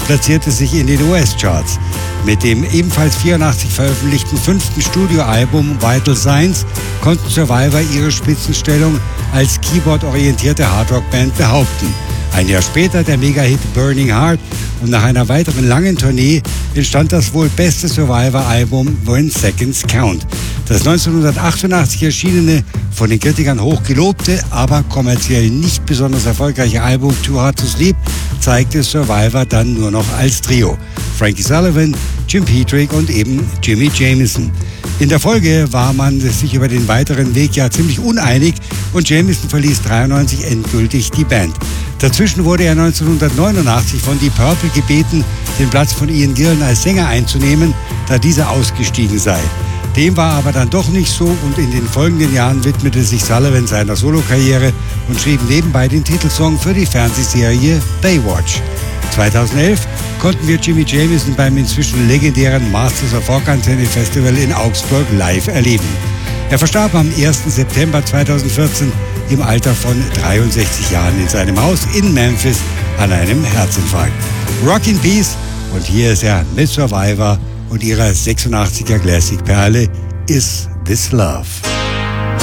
platzierte sich in den US-Charts. Mit dem ebenfalls 84 veröffentlichten 5. Studioalbum Vital Signs konnten Survivor ihre Spitzenstellung als keyboard-orientierte Hardrock-Band behaupten. Ein Jahr später der Mega-Hit Burning Heart und nach einer weiteren langen Tournee entstand das wohl beste Survivor-Album When Seconds Count. Das 1988 erschienene, von den Kritikern hoch gelobte, aber kommerziell nicht besonders erfolgreiche Album Too Hard to Sleep zeigte Survivor dann nur noch als Trio. Frankie Sullivan, Jim Petrick und eben Jimmy Jamison. In der Folge war man sich über den weiteren Weg ja ziemlich uneinig und Jamison verließ 1993 endgültig die Band. Dazwischen wurde er 1989 von Deep Purple gebeten, den Platz von Ian Gillan als Sänger einzunehmen, da dieser ausgestiegen sei. Dem war aber dann doch nicht so und in den folgenden Jahren widmete sich Sullivan seiner Solokarriere und schrieb nebenbei den Titelsong für die Fernsehserie Baywatch. 2011 konnten wir Jimmy Jamison beim inzwischen legendären Masters of Rock Antenne Festival in Augsburg live erleben. Er verstarb am 1. September 2014 im Alter von 63 Jahren in seinem Haus in Memphis an einem Herzinfarkt. Rock in Peace und hier ist er mit Survivor und ihrer 86er Classic-Perle Is This Love.